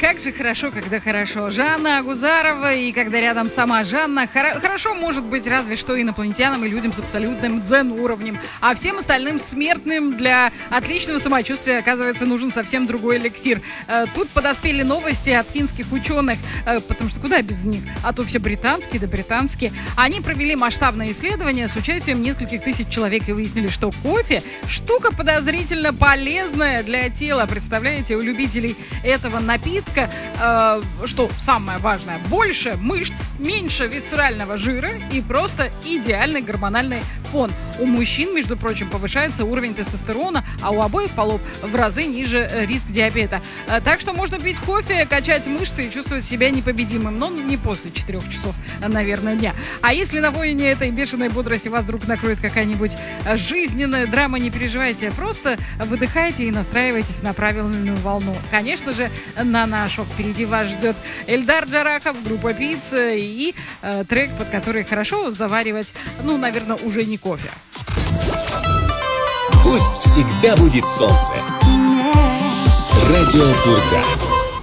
как же хорошо, когда хорошо. Жанна Агузарова, и когда рядом сама Жанна. Хорошо может быть разве что инопланетянам и людям с абсолютным дзен-уровнем. А всем остальным смертным для отличного самочувствия, оказывается, нужен совсем другой эликсир. Тут подоспели новости от финских ученых, потому что куда без них? А то все британские, да британские. Они провели масштабное исследование с участием нескольких тысяч человек и выяснили, что кофе – штука подозрительно полезная для тела. Представляете, у любителей этого напитка, что самое важное, больше мышц, меньше висцерального жира и просто идеальный гормональный фон. У мужчин, между прочим, повышается уровень тестостерона, а у обоих полов в разы ниже риск диабета. Так что можно пить кофе, качать мышцы и чувствовать себя непобедимым, но не после 4 часов, наверное, дня. А если на фоне этой бешеной бодрости вас вдруг накроет какая-нибудь жизненная драма, не переживайте, просто выдыхайте и настраивайтесь на правильную волну. Конечно же, на наш шок впереди вас ждет Эльдар Джарахов, группа «Пицца» и трек, под который хорошо заваривать, наверное, уже не кофе. Пусть всегда будет солнце. Радио Бурга.